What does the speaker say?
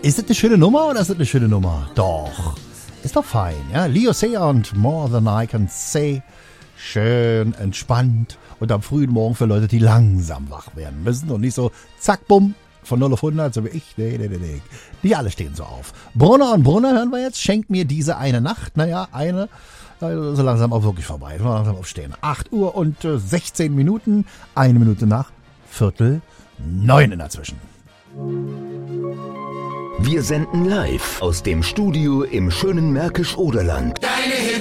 Ist das eine schöne Nummer oder ist das eine schöne Nummer? Doch. Ist doch fein, ja. Leo Sayer und More Than I Can Say. Schön entspannt und am frühen Morgen für Leute, die langsam wach werden müssen und nicht so zack, bumm, von 0 auf 100, so wie ich. Nee. Die alle stehen so auf. Brunner und Brunner hören wir jetzt. Schenkt mir diese eine Nacht. Naja, eine. So langsam auch wirklich vorbei. So langsam aufstehen. 8 Uhr und 16 Minuten. 1 Minute nach 8:45 in der Zwischen. Wir senden live aus dem Studio im schönen Märkisch-Oderland. Deine Hits